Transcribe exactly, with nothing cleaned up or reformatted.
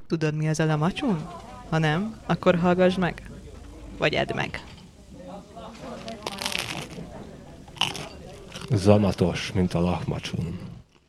Tudod, mi az a lamacsun? Ha nem, akkor hallgass meg. Vagy edd meg. Zamatos, mint a lahmacsun.